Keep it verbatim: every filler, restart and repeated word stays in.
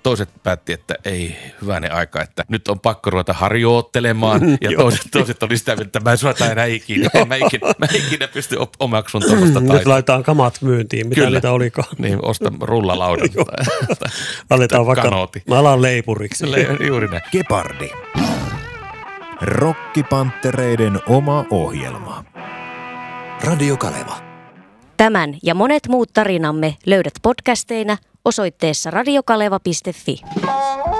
toiset päätti, että ei hyvänen aika, että nyt on pakko ruveta harjoittelemaan. Ja toiset, toiset oli sitä, että mä en suorata enää ikinä. Mä ikinä, mä ikinä pysty omaksun tuollaista taitoa. Nyt laitetaan kamat myyntiin, mitä Kyllä. niitä olikaan. Niin, osta rullalaudan. Aletaan vaikka, kanooti. mä alan leipuriksi. Le, juuri näin. Gepardi. Rokkipanttereiden oma ohjelma. Radio Kaleva. Tämän ja monet muut tarinamme löydät podcasteina osoitteessa radiokaleva piste fi.